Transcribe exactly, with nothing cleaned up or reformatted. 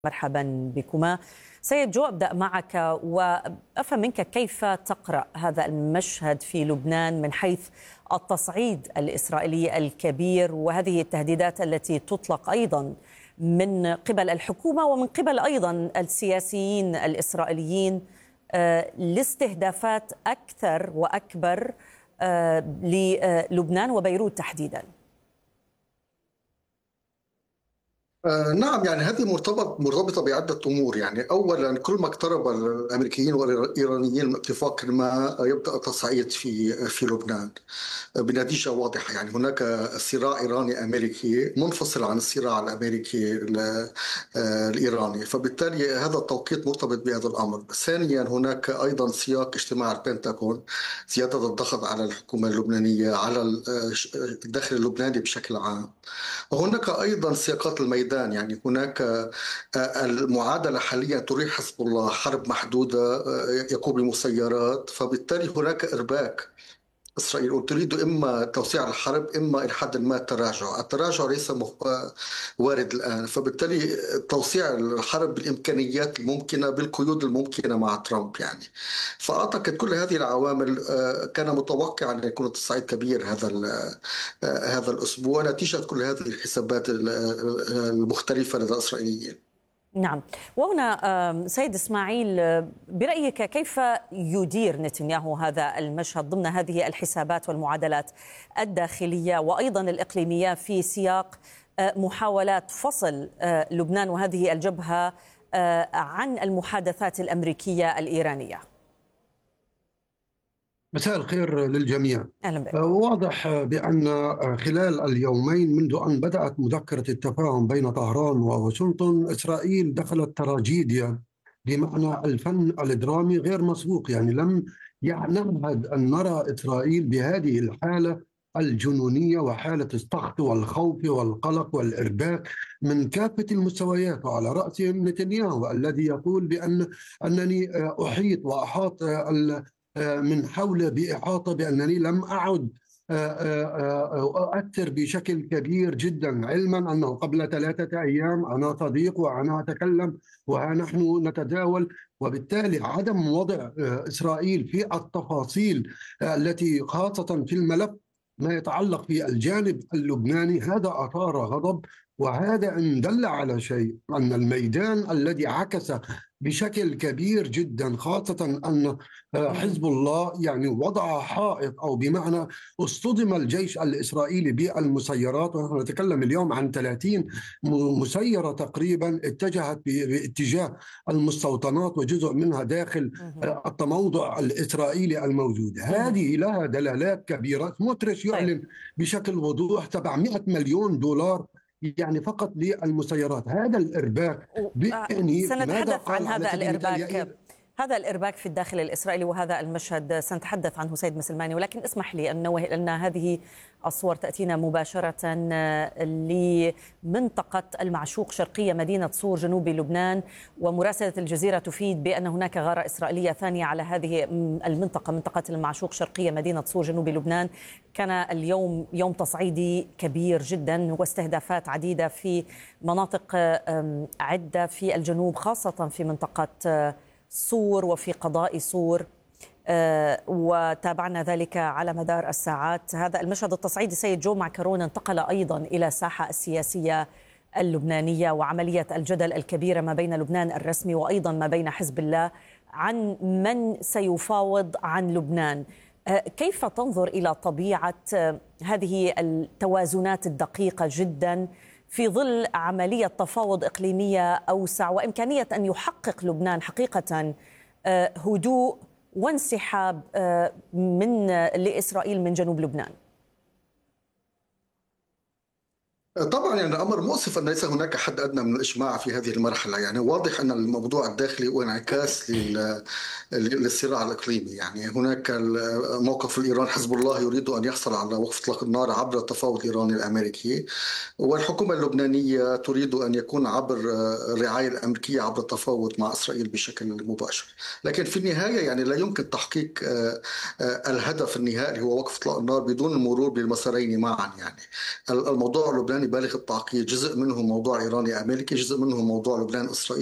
مرحبا بكما. سيد جو، أبدأ معك وأفهم منك كيف تقرأ هذا المشهد في لبنان من حيث التصعيد الإسرائيلي الكبير وهذه التهديدات التي تطلق أيضا من قبل الحكومة ومن قبل أيضا السياسيين الإسرائيليين لاستهدافات أكثر وأكبر للبنان وبيروت تحديدا. آه نعم، يعني هذه مرتبط مرتبطة بعدة أمور. يعني أولا، كل ما اقترب الأمريكيين والإيرانيين من اتفاق ما يبدأ التصعيد في في لبنان بنتيجة واضحة. يعني هناك صراع إيراني أمريكي منفصل عن الصراع الأمريكي الإيراني، فبالتالي هذا التوقيت مرتبط بهذا الأمر. ثانيا، هناك أيضا سياق اجتماع البنتاغون، زيادة الضغط على الحكومة اللبنانية، على الداخل اللبناني بشكل عام. وهناك أيضا سياقات الميدان. يعني هناك المعادلة حاليا تريد حزب الله حرب محدودة يقوم بمسيرات، فبالتالي هناك إرباك. إسرائيل تريد إما توسيع الحرب إما إلى حد ما التراجع. التراجع ليس وارد الآن، فبالتالي توسيع الحرب بالإمكانيات الممكنة بالقيود الممكنة مع ترامب. يعني فأعتقد كل هذه العوامل كان متوقع أن يكون التصعيد كبير هذا هذا الأسبوع نتيجة كل هذه الحسابات المختلفة لدى الإسرائيليين. نعم، وهنا سيد إسماعيل، برأيك كيف يدير نتنياهو هذا المشهد ضمن هذه الحسابات والمعادلات الداخلية وأيضا الإقليمية في سياق محاولات فصل لبنان وهذه الجبهة عن المحادثات الأمريكية الإيرانية؟ مساء الخير للجميع. أهلا بك. واضح بأن خلال اليومين منذ أن بدأت مذكرة التفاهم بين طهران وواشنطن، إسرائيل دخلت تراجيديا بمعنى الفن الدرامي غير مسبوق. يعني لم نعهد أن نرى إسرائيل بهذه الحالة الجنونية وحالة السخط والخوف والقلق والإرباك من كافة المستويات، وعلى رأسهم نتنياهو الذي يقول بأن أنني أحيط وأحاط من حوله بإحاطة، بأنني لم أعد أؤثر بشكل كبير جدا، علما أنه قبل ثلاثة أيام أنا صديق وأنا أتكلم ونحن نتداول. وبالتالي عدم وضع إسرائيل في التفاصيل التي خاصة في الملف ما يتعلق في الجانب اللبناني، هذا أثار غضب. وهذا إن دل على شيء أن الميدان الذي عكس بشكل كبير جدا، خاصة أن حزب الله يعني وضع حائط، أو بمعنى اصطدم الجيش الإسرائيلي بالمسيرات. ونحن نتكلم اليوم عن ثلاثين مسيرة تقريبا اتجهت باتجاه المستوطنات وجزء منها داخل التموضع الإسرائيلي الموجود. هذه لها دلالات كبيرة. سموتريتش يعلن بشكل وضوح سبعمائة مليون دولار يعني فقط للمسيرات. هذا الإرباك يعني سنتحدث عن هذا الإرباك هذا الإرباك في الداخل الإسرائيلي، وهذا المشهد سنتحدث عنه سيد مسلماني. ولكن اسمح لي أن نوه أن هذه الصور تأتينا مباشرة لمنطقة المعشوق شرقية مدينة صور جنوب لبنان، ومراسلة الجزيرة تفيد بأن هناك غارة إسرائيلية ثانية على هذه المنطقة، منطقة المعشوق شرقية مدينة صور جنوب لبنان. كان اليوم يوم تصعيدي كبير جدا واستهدافات عديدة في مناطق عدة في الجنوب، خاصة في منطقة صور وفي قضاء صور، آه وتابعنا ذلك على مدار الساعات. هذا المشهد التصعيدي سيد جو مع كورونا انتقل أيضا إلى الساحة السياسية اللبنانية وعملية الجدل الكبيرة ما بين لبنان الرسمي وأيضا ما بين حزب الله عن من سيفاوض عن لبنان. آه كيف تنظر إلى طبيعة آه هذه التوازنات الدقيقة جدا في ظل عملية تفاوض إقليمية أوسع وإمكانية أن يحقق لبنان حقيقة هدوء وانسحاب من لإسرائيل من جنوب لبنان؟ طبعا يعني أمر مؤسف أن ليس هناك حد أدنى من الإجماع في هذه المرحلة. يعني واضح أن الموضوع الداخلي هو انعكاس للصراع الإقليمي. يعني هناك موقف الإيران، حزب الله يريد أن يحصل على وقف إطلاق النار عبر التفاوض الإيراني الأمريكي، والحكومة اللبنانية تريد أن يكون عبر الرعاية الأمريكية عبر التفاوض مع إسرائيل بشكل مباشر. لكن في النهاية يعني لا يمكن تحقيق الهدف النهائي هو وقف إطلاق النار بدون المرور بالمسارين معا. يعني الموضوع اللبناني لبناني بالغ التعقيد، جزء منه موضوع إيراني أمريكي، جزء منه موضوع لبنان إسرائيل.